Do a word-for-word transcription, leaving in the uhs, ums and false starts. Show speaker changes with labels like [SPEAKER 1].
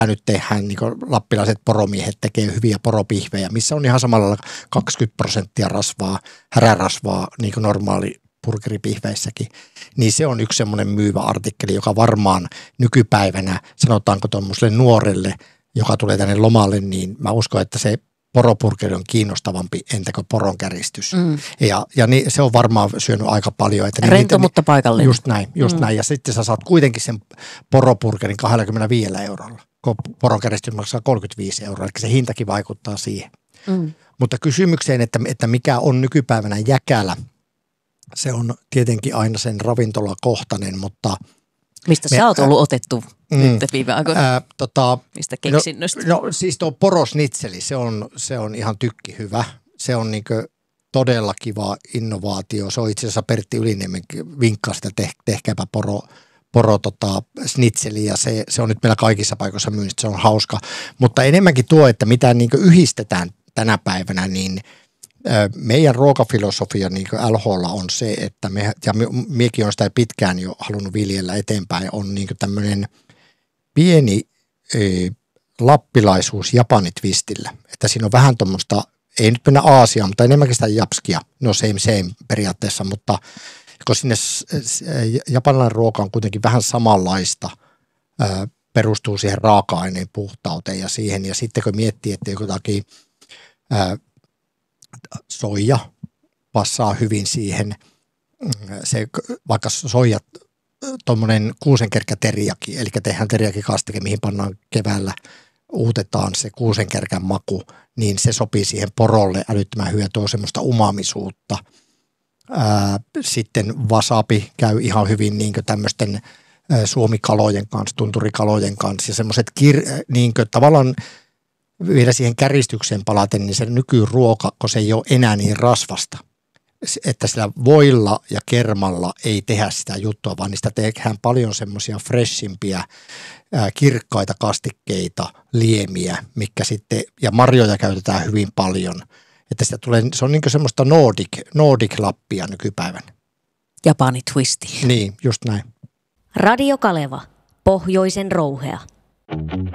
[SPEAKER 1] nyt tehdään, niin kuin lappilaiset poromiehet tekee hyviä poropihvejä, missä on ihan samalla kaksikymmentä prosenttia rasvaa, härärasvaa, niin kuin normaali burgeripihveissäkin, niin se on yksi semmoinen myyvä artikkeli, joka varmaan nykypäivänä, sanotaanko tuommoiselle nuorelle, joka tulee tänne lomalle, niin mä uskon, että se poropurkeri on kiinnostavampi entäkö poronkäristys. Mm. Ja, ja niin, se on varmaan syönyt aika paljon. Että
[SPEAKER 2] Rento,
[SPEAKER 1] niitä,
[SPEAKER 2] mutta paikallinen.
[SPEAKER 1] Just näin, just
[SPEAKER 2] mm.
[SPEAKER 1] näin. Ja sitten sä saat kuitenkin sen poropurkerin kaksikymmentäviisi eurolla, kun poronkäristys maksaa kolmekymmentäviisi euroa, eli se hintakin vaikuttaa siihen. Mm. Mutta kysymykseen, että, että mikä on nykypäivänä jäkälä, se on tietenkin aina sen ravintolakohtainen, mutta...
[SPEAKER 2] Mistä me, sä oot ollut ä, otettu mm, nyt viime aikoina?
[SPEAKER 1] Ä, tota,
[SPEAKER 2] Mistä keksinnöstä?
[SPEAKER 1] No, no siis tuo porosnitseli, se on, se on ihan tykki hyvä. Se on niinkö todella kiva innovaatio. Se on itse asiassa Pertti Yliniemen vinkkaa sitä, te, tehkääpä poro, poro tota, snitseli ja se, se on nyt meillä kaikissa paikoissa myynnissä, se on hauska. Mutta enemmänkin tuo, että mitä niinkö yhdistetään tänä päivänä, niin meidän ruokafilosofia niin kuin L H:lla on se, että me, ja minäkin olen sitä pitkään jo halunnut viljellä eteenpäin, on niin kuin tämmöinen pieni e, lappilaisuus japanitvistillä. Että siinä on vähän tuommoista, ei nyt mennä Aasiaan, mutta enemmänkin sitä japskia, no same same periaatteessa, mutta kun sinne japanilainen ruoka on kuitenkin vähän samanlaista, ää, perustuu siihen raaka-aineen puhtauteen ja siihen, ja sitten kun miettii, että jotakin ää, soija passaa hyvin siihen, se, vaikka soija, tuommoinen kuusenkerkkä teriaki, eli tehdään teriakikastike, mihin pannaan keväällä, uutetaan se kuusenkerkän maku, niin se sopii siihen porolle älyttömän hyvin, tuo semmoista umamisuutta. Ää, sitten wasabi käy ihan hyvin niin tämmöisten suomikalojen kanssa, tunturikalojen kanssa ja semmoiset kir- niin tavallaan vielä siihen käristykseen palaten, niin se nykyruoka, kun se ei ole enää niin rasvasta, että sillä voilla ja kermalla ei tehdä sitä juttua, vaan niistä tehdään paljon semmoisia freshimpiä, ää, kirkkaita kastikkeita, liemiä, mikä sitten, ja marjoja käytetään hyvin paljon. Että sitä tulee, se on niin kuin semmoista Nordic, Nordic-lappia nykypäivänä.
[SPEAKER 2] Japani twisti.
[SPEAKER 1] Niin, just näin.
[SPEAKER 3] Radio Kaleva, pohjoisen rouhea.